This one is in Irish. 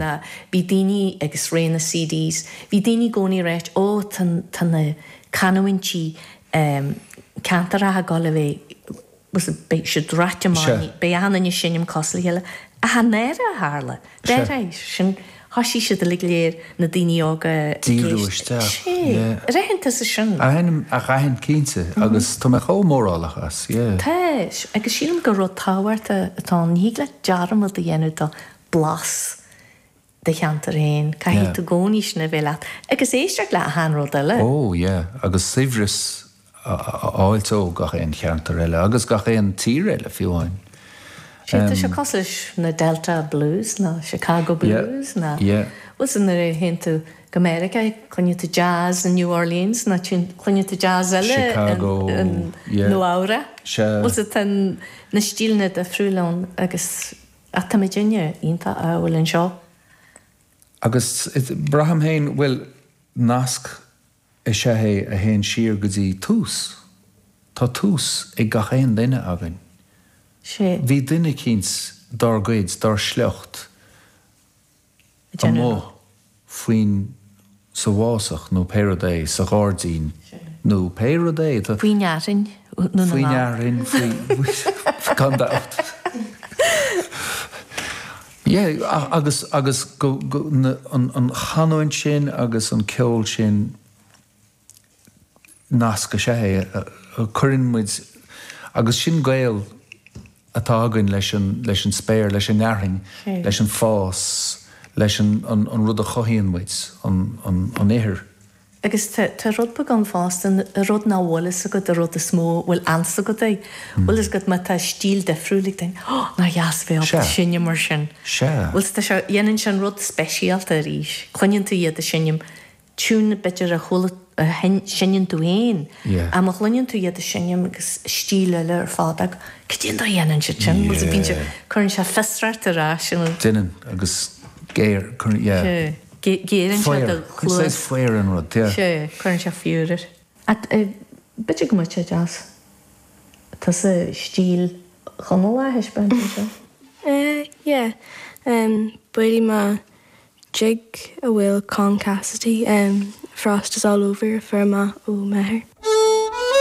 na bhí daoine agus réna CDs, bhí daoine gcónaí réit tan na canhaintí cantar a gála bheith was a bit se dratemáin be anna sinnim cosla heile a hanéir a hála. Dééis sin hasí se de léir na daoine ága díúiste. Réhananta sa sin. A chahan cínte agus tá me chomórálachas. Teis, agus sílam go rud táhairta atá níla dearm a dhéanú do blas de cheantar réin, caihí tú gcóníis na bhéile. Agus éisteach le a hanród eile. Ó, agus sihris áiltó gach éon cheantar eile, agus gach éon tír eile fiúháin. Tá se coslis na Delta Blues, na Chicago Blues, na... Was in er hen tú America, chunne tú jazz in New Orleans, na chunne tú jazz eile Chicago, nó ára. Was it na stílne de frúlán agus atamidinne ínta áhfuil an seo. Agus braham héin bhfuil nasc is sé a héin siar go dtí tús. Tá tús ag gach éon duine agan. Bhí duine cíns dar gaids, dar sleocht a mó faoin sa bhásach nó péradé sa gárdín nó péradé Fuoinearin Fuoinearin gan dat. agus go an chanáin sin agus an ceol sin nasca sé chuann muid agus sin gael atá agan leis an spéir, leis an nearthing, leis an fás, leis an rud a chohíonn muid, an éhir. Agus tá rud be an fás an rud ná bhlas a go a rud a smó bhfuil ansa go é. Bhfuil is go me tá stíl de friúlaigh dain, ná jaas bhé sinne mar sin. Bhfuil tá se dhéanann sin rud speisialta a ríis. Chunneann tú iad a sinnim tún bitir a chola sinnin tú héin. A mo chluinn tú iad a sinnim agus stíl eile ar fádag, cíon do dhéanann se sin, bhil a bhín se chun se festrart a rá sin. Duine agus géir chun, Géirann se do chlúas. Chus fuir an rud, sé, chun se fiúrir. Bitte go muid jazz. Tá sa stíl chonla heis ben se? Buí má jig a bhfuil con Cassidy, Frost is all over for ma ó mehir.